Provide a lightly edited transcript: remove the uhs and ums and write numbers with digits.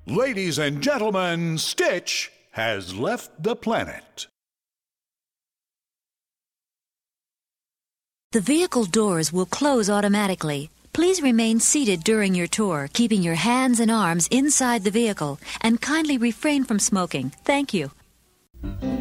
Ladies and gentlemen, Stitch has left the planet. The vehicle doors will close automatically. Please remain seated during your tour, keeping your hands and arms inside the vehicle, and kindly refrain from smoking. Thank you.